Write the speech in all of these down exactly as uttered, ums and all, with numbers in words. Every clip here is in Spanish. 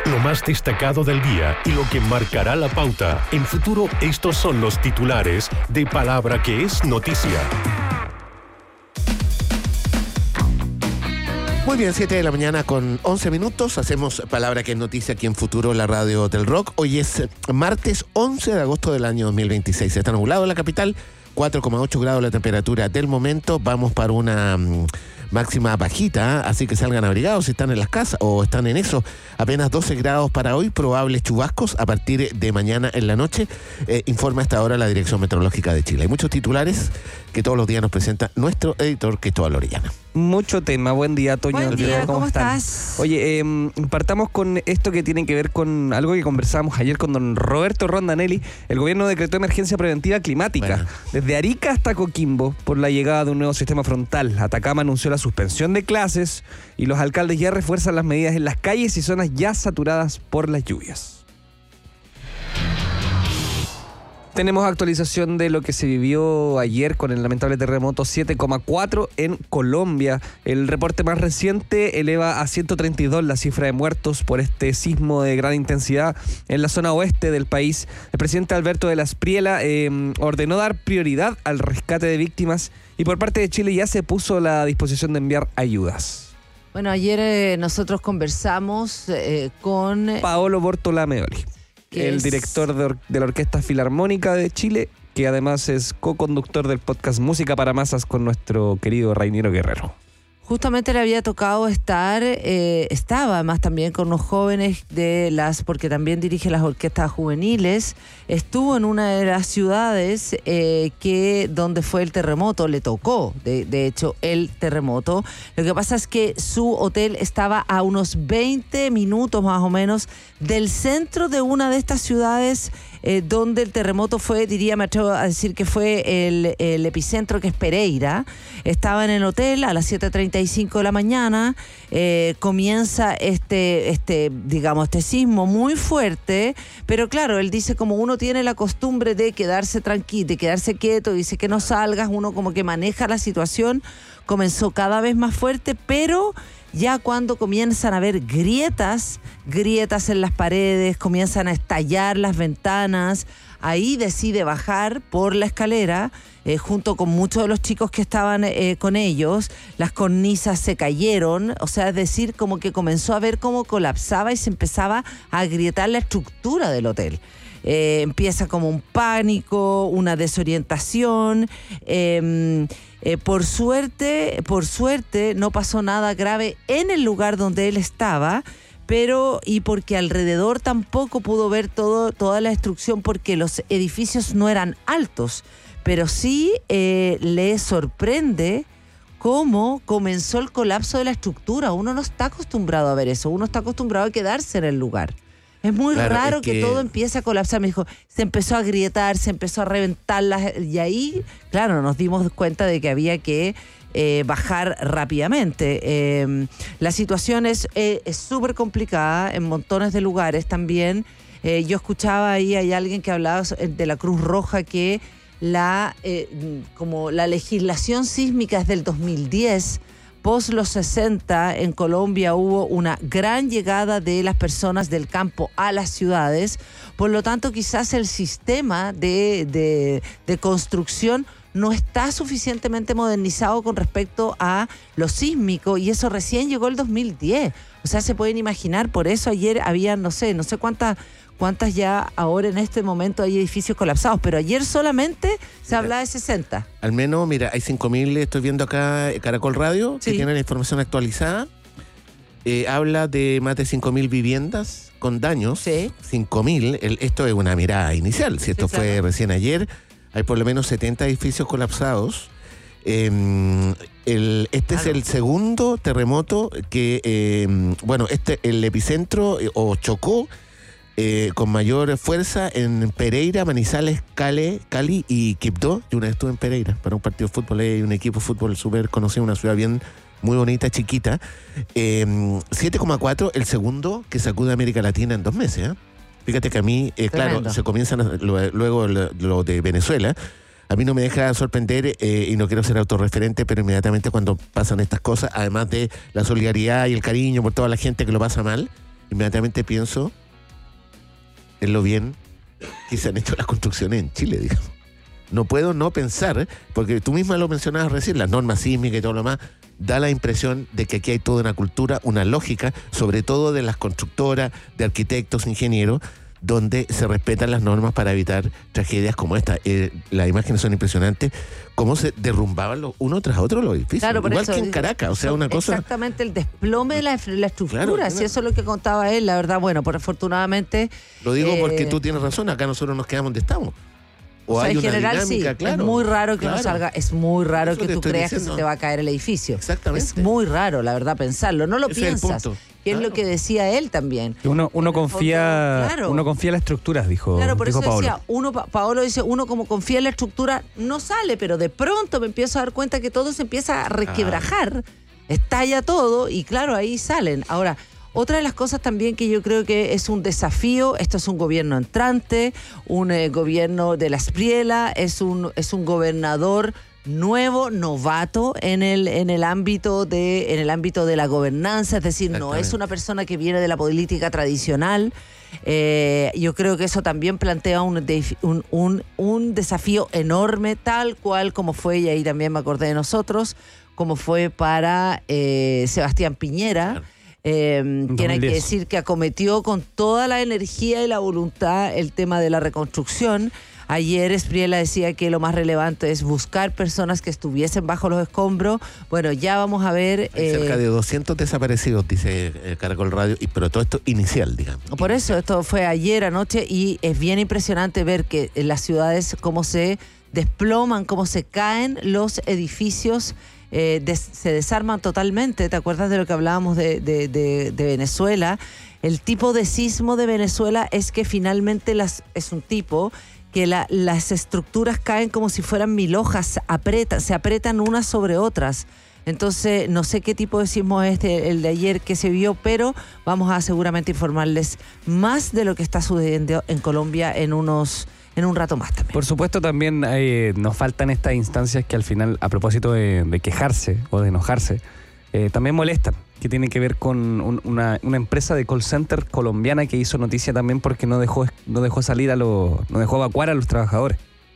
Lo más destacado del día y lo que marcará la pauta. En Futuro, estos son los titulares de Palabra que es noticia. Muy bien, siete de la mañana con once minutos. Hacemos Palabra que es noticia aquí en Futuro, la radio del rock. Hoy es martes once de agosto del año dos mil veintiséis. Está nublado en la capital, cuatro coma ocho grados la temperatura del momento. Vamos para una um, máxima bajita, así que salgan abrigados si están en las casas o están en eso. Apenas doce grados para hoy, probables chubascos a partir de mañana en la noche. Eh, informa hasta ahora la Dirección Meteorológica de Chile. Hay muchos titulares que todos los días nos presenta nuestro editor Cristóbal Orellana. Mucho tema. Buen día, Toño. Buen día, ¿cómo, ¿Cómo estás? Oye, eh, partamos con esto que tiene que ver con algo que conversábamos ayer con don Roberto Rondanelli. El gobierno decretó emergencia preventiva climática. Bueno. Desde Arica hasta Coquimbo, por la llegada de un nuevo sistema frontal. Atacama anunció la suspensión de clases y los alcaldes ya refuerzan las medidas en las calles y zonas ya saturadas por las lluvias. Tenemos actualización de lo que se vivió ayer con el lamentable terremoto siete coma cuatro en Colombia. El reporte más reciente eleva a ciento treinta y dos la cifra de muertos por este sismo de gran intensidad en la zona oeste del país. El presidente Alberto de la Espriella eh, ordenó dar prioridad al rescate de víctimas y por parte de Chile ya se puso a la disposición de enviar ayudas. Bueno, ayer eh, nosotros conversamos eh, con Paolo Bortolameoli, el es... director de, or- de la Orquesta Filarmónica de Chile, que además es co-conductor del podcast Música para Masas con nuestro querido Rainiero Guerrero. Justamente le había tocado estar, eh, estaba además también con unos jóvenes de las, porque también dirige las orquestas juveniles, estuvo en una de las ciudades eh, que donde fue el terremoto, le tocó de, de hecho el terremoto. Lo que pasa es que su hotel estaba a unos veinte minutos más o menos del centro de una de estas ciudades eh, donde el terremoto fue, diría, me atrevo a decir que fue el, el epicentro, que es Pereira. Estaba en el hotel a las siete treinta y cinco de la mañana, eh, comienza este, este, digamos, este sismo muy fuerte, pero claro, él dice, como uno tiene la costumbre de quedarse tranquilo, de quedarse quieto, dice que no salgas, uno como que maneja la situación, comenzó cada vez más fuerte, pero ya cuando comienzan a haber grietas, grietas en las paredes, comienzan a estallar las ventanas, ahí decide bajar por la escalera, eh, junto con muchos de los chicos que estaban eh, con ellos. Las cornisas se cayeron, o sea, es decir, como que comenzó a ver cómo colapsaba y se empezaba a agrietar la estructura del hotel. Eh, empieza como un pánico, una desorientación. Eh, eh, por suerte, por suerte no pasó nada grave en el lugar donde él estaba, pero y porque alrededor tampoco pudo ver todo, toda la destrucción, porque los edificios no eran altos, pero sí eh, le sorprende cómo comenzó el colapso de la estructura. Uno no está acostumbrado a ver eso, uno está acostumbrado a quedarse en el lugar. Es muy claro, raro es que... que todo empiece a colapsar. Me dijo, se empezó a agrietar, se empezó a reventar las, y ahí, claro, nos dimos cuenta de que había que eh, bajar rápidamente. Eh, la situación es eh, es súper complicada en montones de lugares también. Eh, yo escuchaba ahí, hay alguien que hablaba de la Cruz Roja, que la eh, como la legislación sísmica es del dos mil diez. Post los sesenta, en Colombia hubo una gran llegada de las personas del campo a las ciudades, por lo tanto quizás el sistema de, de, de construcción no está suficientemente modernizado con respecto a lo sísmico, y eso recién llegó el dos mil diez. O sea, se pueden imaginar, por eso ayer había, no sé, no sé cuántas... cuántas ya ahora en este momento hay edificios colapsados, pero ayer solamente se hablaba de sesenta. Al menos, mira, hay cinco mil, estoy viendo acá Caracol Radio, sí, que tiene la información actualizada. Eh, habla de más de cinco mil viviendas con daños. Sí. cinco mil, esto es una mirada inicial, si esto sí, fue claro. recién ayer. Hay por lo menos setenta edificios colapsados. Eh, el, este claro. es el segundo terremoto que, eh, bueno, este el epicentro eh, o chocó Eh, con mayor fuerza en Pereira, Manizales, Cali, Cali y Quibdó. Yo una vez estuve en Pereira para un partido de fútbol, hay un equipo de fútbol súper conocido, una ciudad bien, muy bonita, chiquita. Eh, siete coma cuatro, el segundo que sacude a América Latina en dos meses. ¿eh? Fíjate que a mí, eh, claro, se comienzan a, luego lo, lo de Venezuela. A mí no me deja sorprender, eh, y no quiero ser autorreferente, pero inmediatamente cuando pasan estas cosas, además de la solidaridad y el cariño por toda la gente que lo pasa mal, inmediatamente pienso en lo bien que se han hecho las construcciones en Chile, digamos. No puedo no pensar, porque tú misma lo mencionabas recién, las normas sísmicas y todo lo demás, da la impresión de que aquí hay toda una cultura, una lógica, sobre todo de las constructoras, de arquitectos, ingenieros, donde se respetan las normas para evitar tragedias como esta. Eh, las imágenes son impresionantes, cómo se derrumbaban los, uno tras otro los edificios. Claro, igual eso, que en Caracas, o sea, una cosa... Exactamente, el desplome de la, la estructura, Claro, si eso es lo que contaba él, la verdad, bueno, por afortunadamente... Lo digo eh, porque tú tienes razón, acá nosotros nos quedamos donde estamos. O, o sea, hay en una general dinámica, sí, claro, es muy raro que claro. no salga, es muy raro Eso que te tú estoy creas diciendo. que se te va a caer el edificio. Exactamente. Es muy raro, la verdad, pensarlo. No lo Ese es el piensas. punto. Que es Claro. lo que decía él también. Uno, uno En el confía, fondo, claro. uno confía en las estructuras, dijo, Claro, por dijo eso Paolo. decía, uno, Pa- Paolo dice, uno como confía en la estructura, no sale, pero de pronto me empiezo a dar cuenta que todo se empieza a requebrajar, estalla todo y claro, ahí salen. Ahora, otra de las cosas también que yo creo que es un desafío, esto es un gobierno entrante, un eh, gobierno de la Espriela, es un, es un gobernador nuevo, novato en el, en el ámbito de, en el ámbito de la gobernanza, es decir, no es una persona que viene de la política tradicional. Eh, yo creo que eso también plantea un, de, un, un, un desafío enorme, tal cual como fue, y ahí también me acordé de nosotros, como fue para eh, Sebastián Piñera. Claro. Eh, quien hay que dos mil diez. decir que acometió con toda la energía y la voluntad el tema de la reconstrucción. Ayer Espriella decía que lo más relevante es buscar personas que estuviesen bajo los escombros. Bueno, ya vamos a ver... Hay eh, cerca de doscientos desaparecidos, dice eh, Caracol Radio, y, pero todo esto inicial, digamos. Por eso, esto fue ayer anoche y es bien impresionante ver que en las ciudades cómo se desploman, cómo se caen los edificios, eh, des, se desarman totalmente. ¿Te acuerdas de lo que hablábamos de, de, de, de Venezuela? El tipo de sismo de Venezuela es que finalmente las, es un tipo que la, las estructuras caen como si fueran mil hojas, aprieta, se apretan unas sobre otras. Entonces, no sé qué tipo de sismo es de, el de ayer que se vio, pero vamos a seguramente informarles más de lo que está sucediendo en Colombia en unos en un rato más también. Por supuesto, también eh, nos faltan estas instancias que al final, a propósito de, de quejarse o de enojarse, eh, también molestan, que tiene que ver con un, una, una empresa de call center colombiana que hizo noticia también porque no dejó, no dejó salir a los, no dejó evacuar a los trabajadores.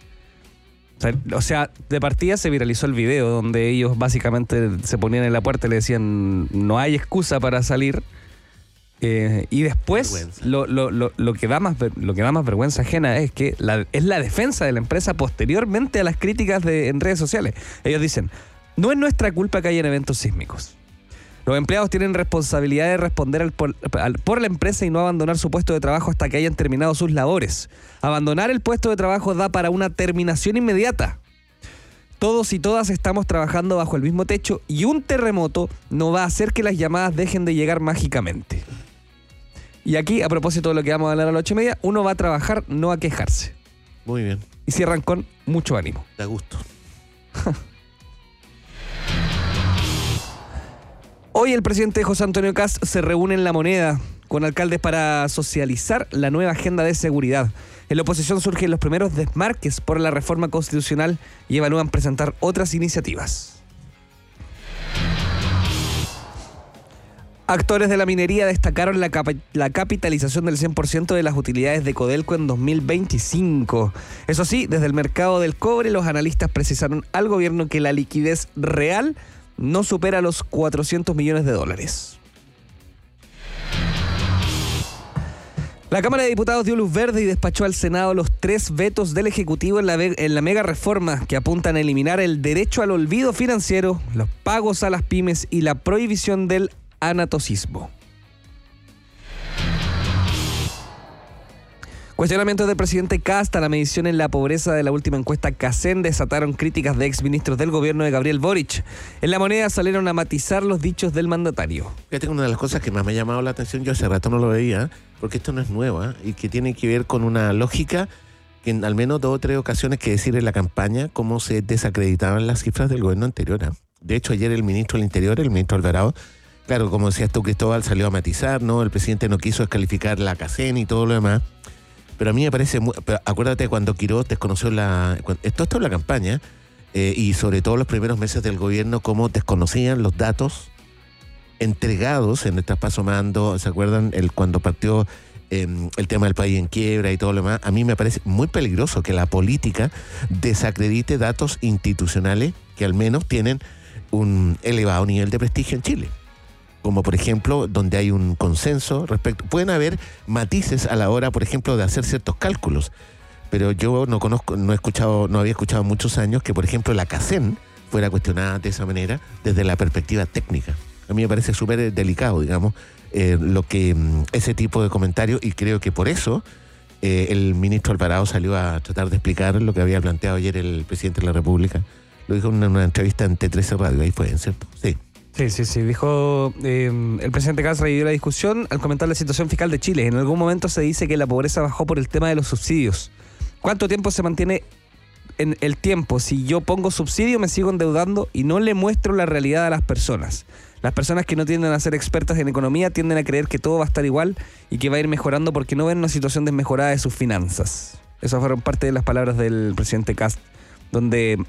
O sea, o sea, de partida se viralizó el video donde ellos básicamente se ponían en la puerta y le decían no hay excusa para salir. Eh, y después lo, lo, lo, lo, que da más, lo que da más vergüenza ajena es que la, es la defensa de la empresa posteriormente a las críticas de, en redes sociales. Ellos dicen, no es nuestra culpa que hayan eventos sísmicos. Los empleados tienen responsabilidad de responder al por, al, por la empresa y no abandonar su puesto de trabajo hasta que hayan terminado sus labores. Abandonar el puesto de trabajo da para una terminación inmediata. Todos y todas estamos trabajando bajo el mismo techo y un terremoto no va a hacer que las llamadas dejen de llegar mágicamente. Y aquí, a propósito de lo que vamos a hablar a las ocho y media, uno va a trabajar, no a quejarse. Muy bien. Y cierran con mucho ánimo. Da gusto. Hoy el presidente José Antonio Kast se reúne en La Moneda con alcaldes para socializar la nueva agenda de seguridad. En la oposición surgen los primeros desmarques por la reforma constitucional y evalúan presentar otras iniciativas. Actores de la minería destacaron la, cap- la capitalización del cien por ciento de las utilidades de Codelco en dos mil veinticinco. Eso sí, desde el mercado del cobre, los analistas precisaron al gobierno que la liquidez real no supera los cuatrocientos millones de dólares. La Cámara de Diputados dio luz verde y despachó al Senado los tres vetos del Ejecutivo en la, en la mega reforma que apuntan a eliminar el derecho al olvido financiero, los pagos a las pymes y la prohibición del anatocismo. Cuestionamientos del presidente Kast a la medición en la pobreza de la última encuesta Cacen desataron críticas de exministros del gobierno de Gabriel Boric. En La Moneda salieron a matizar los dichos del mandatario. Fíjate que una de las cosas que más me ha llamado la atención, yo hace rato no lo veía, porque esto no es nuevo, ¿eh? Y que tiene que ver con una lógica que en al menos dos o tres ocasiones que decir en la campaña cómo se desacreditaban las cifras del gobierno anterior, ¿eh? De hecho, ayer el ministro del Interior, el ministro Alvarado, claro, como decías tú, Cristóbal, salió a matizar, ¿no? El presidente no quiso descalificar la Cacen y todo lo demás. Pero a mí me parece, muy, pero acuérdate cuando Quiroz desconoció la... Cuando, esto esto en la campaña, eh, y sobre todo los primeros meses del gobierno, cómo desconocían los datos entregados en el traspaso mando. ¿Se acuerdan el cuando partió eh, el tema del país en quiebra y todo lo demás? A mí me parece muy peligroso que la política desacredite datos institucionales que al menos tienen un elevado nivel de prestigio en Chile. Como por ejemplo, donde hay un consenso respecto. Pueden haber matices a la hora, por ejemplo, de hacer ciertos cálculos. Pero yo no conozco, no he escuchado, no había escuchado muchos años que, por ejemplo, la CACEN fuera cuestionada de esa manera desde la perspectiva técnica. A mí me parece súper delicado, digamos, eh, lo que ese tipo de comentarios, y creo que por eso eh, el ministro Alvarado salió a tratar de explicar lo que había planteado ayer el presidente de la República. Lo dijo en una, una entrevista en T trece Radio, ahí fue, ¿cierto? Sí. Sí, sí, sí. Dijo, eh, el presidente Kast revivió la discusión al comentar la situación fiscal de Chile. En algún momento se dice que la pobreza bajó por el tema de los subsidios. ¿Cuánto tiempo se mantiene en el tiempo? Si yo pongo subsidio me sigo endeudando y no le muestro la realidad a las personas. Las personas que no tienden a ser expertas en economía tienden a creer que todo va a estar igual y que va a ir mejorando porque no ven una situación desmejorada de sus finanzas. Esas fueron parte de las palabras del presidente Kast, donde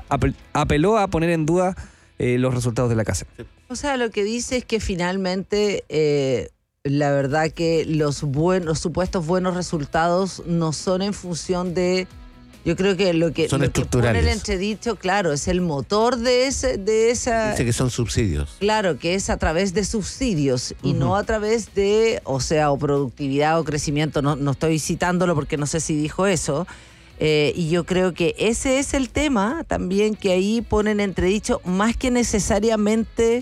apeló a poner en duda eh, los resultados de la CACEN. O sea, lo que dice es que finalmente eh, la verdad que los, buenos, los supuestos buenos resultados no son en función de... Yo creo que lo que, son lo que pone el estructurales. entredicho, claro, es el motor de ese, de esa... Dice que son subsidios. Claro, que es a través de subsidios y Ujú. no a través de, o sea, o productividad o crecimiento. No, no estoy citándolo porque no sé si dijo eso. Eh, y yo creo que ese es el tema también que ahí ponen entredicho, más que necesariamente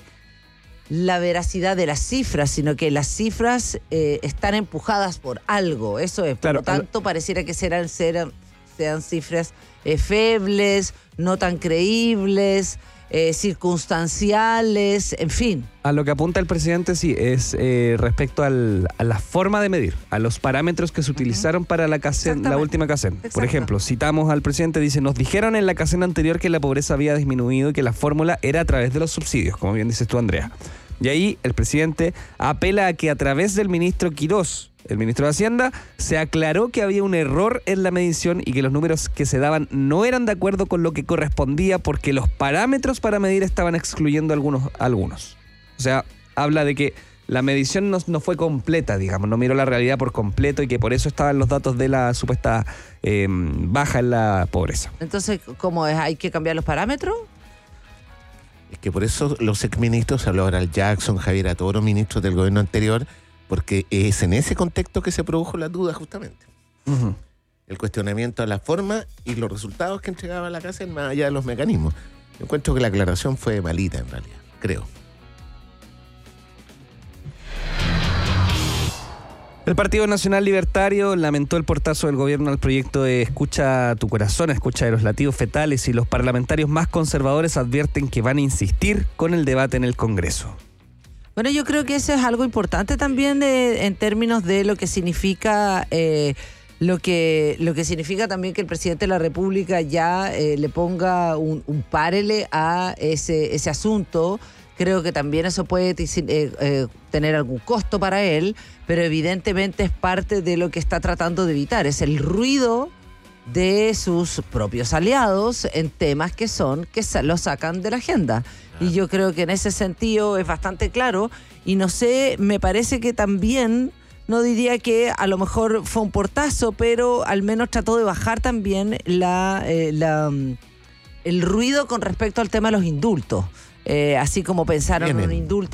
la veracidad de las cifras, sino que las cifras eh, están empujadas por algo. Eso es, por Claro, lo tanto, pareciera que serán, serán, sean cifras eh, febles, no tan creíbles, eh, circunstanciales, en fin. A lo que apunta el presidente, sí, es eh, respecto al, a la forma de medir, a los parámetros que se utilizaron uh-huh. para la CACEN, la Exactamente. última CACEN. Exacto. Por ejemplo, citamos al presidente, dice, nos dijeron en la CACEN anterior que la pobreza había disminuido y que la fórmula era a través de los subsidios, como bien dices tú, Andrea. Y ahí el presidente apela a que a través del ministro Quirós, el ministro de Hacienda, se aclaró que había un error en la medición y que los números que se daban no eran de acuerdo con lo que correspondía porque los parámetros para medir estaban excluyendo algunos. algunos. O sea, habla de que la medición no, no fue completa, digamos, no miró la realidad por completo y que por eso estaban los datos de la supuesta eh, baja en la pobreza. Entonces, ¿cómo es? ¿Hay que cambiar los parámetros? Es que por eso los exministros, habló Oral Jackson, Javier Atoro, ministros del gobierno anterior, porque es en ese contexto que se produjo la duda justamente. Uh-huh. El cuestionamiento a la forma y los resultados que entregaba la CACEN más allá de los mecanismos. Yo encuentro que la aclaración fue malita en realidad, creo. El Partido Nacional Libertario lamentó el portazo del gobierno al proyecto de Escucha tu Corazón, Escucha de los Latidos Fetales, y los parlamentarios más conservadores advierten que van a insistir con el debate en el Congreso. Bueno, yo creo que eso es algo importante también eh, en términos de lo que significa eh, lo que lo que significa también que el presidente de la República ya eh, le ponga un, un párele a ese, ese asunto. Creo que también eso puede eh, eh, tener algún costo para él, pero evidentemente es parte de lo que está tratando de evitar. Es el ruido de sus propios aliados en temas que son que lo sacan de la agenda. Y yo creo que en ese sentido es bastante claro. Y no sé, me parece que también, no diría que a lo mejor fue un portazo, pero al menos trató de bajar también la, eh, la el ruido con respecto al tema de los indultos. Eh, así como pensaron en un indulto